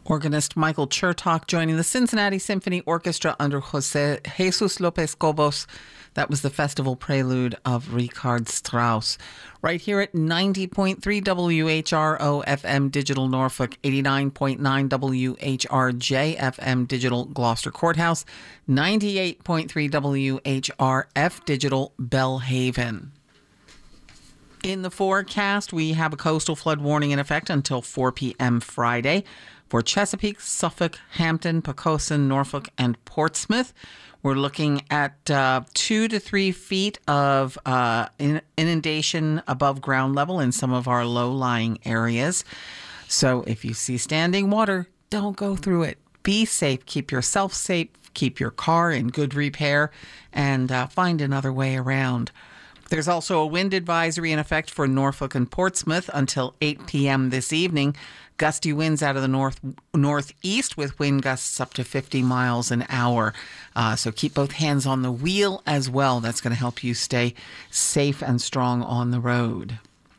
Organist Michael Chertok joining the Cincinnati Symphony Orchestra under Jose Jesus Lopez Cobos. That was the festival prelude of Richard Strauss. Right here at 90.3 WHRO FM Digital Norfolk, 89.9 WHRJ FM Digital Gloucester Courthouse, 98.3 WHRF Digital Bellhaven. In the forecast, we have a coastal flood warning in effect until 4 p.m. Friday for Chesapeake, Suffolk, Hampton, Poquoson, Norfolk, and Portsmouth. We're looking at 2 to 3 feet of inundation above ground level in some of our low-lying areas. So if you see standing water, don't go through it. Be safe. Keep yourself safe. Keep your car in good repair, and find another way around. There's also a wind advisory in effect for Norfolk and Portsmouth until 8 p.m. this evening. Gusty winds out of the northeast with wind gusts up to 50 miles an hour. So keep both hands on the wheel as well. That's going to help you stay safe and strong on the road.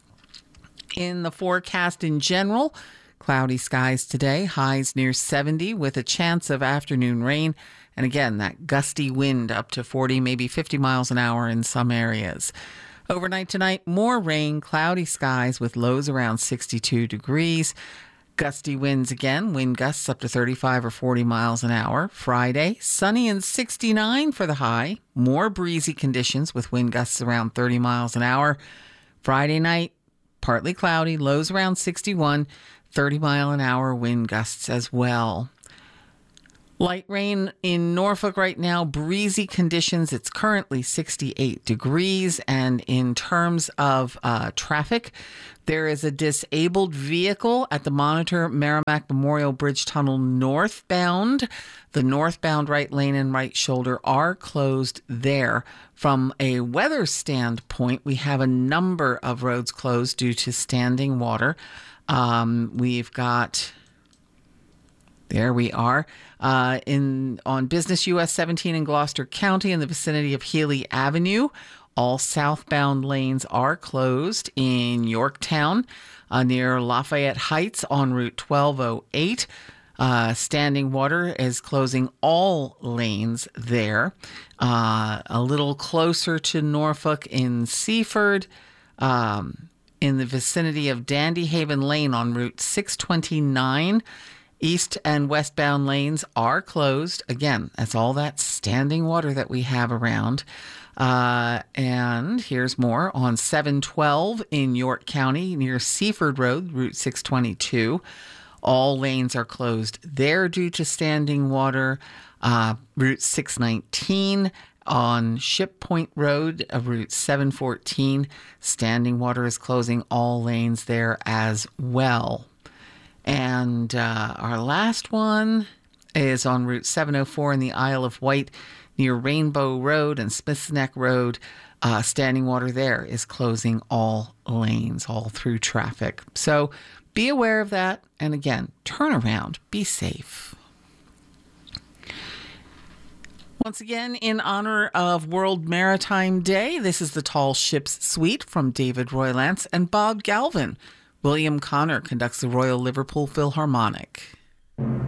In the forecast in general, cloudy skies today, highs near 70 with a chance of afternoon rain. And again, that gusty wind up to 40, maybe 50 miles an hour in some areas. Overnight tonight, more rain, cloudy skies with lows around 62 degrees. Gusty winds again, wind gusts up to 35 or 40 miles an hour. Friday, sunny and 69 for the high. More breezy conditions with wind gusts around 30 miles an hour. Friday night, partly cloudy, lows around 61, 30 mile an hour wind gusts as well. Light rain in Norfolk right now, breezy conditions. It's currently 68 degrees. And in terms of traffic, there is a disabled vehicle at the Monitor Merrimack Memorial Bridge Tunnel northbound. The northbound right lane and right shoulder are closed there. From a weather standpoint, we have a number of roads closed due to standing water. We've got... There we are. On Business US 17 in Gloucester County in the vicinity of Healy Avenue. All southbound lanes are closed in Yorktown near Lafayette Heights on Route 1208. Standing water is closing all lanes there. A little closer to Norfolk in Seaford, in the vicinity of Dandyhaven Lane on Route 629. East and westbound lanes are closed. Again, that's all that standing water that we have around. And here's more on 712 in York County near Seaford Road, Route 622. All lanes are closed there due to standing water. Route 619 on Ship Point Road, Route 714. Standing water is closing all lanes there as well. And our last one is on Route 704 in the Isle of Wight near Rainbow Road and Smith's Neck Road. Standing water there is closing all lanes, all through traffic. So be aware of that. And again, turn around. Be safe. Once again, in honor of World Maritime Day, this is the Tall Ships Suite from David Roylance and Bob Galvin. William Connor conducts the Royal Liverpool Philharmonic.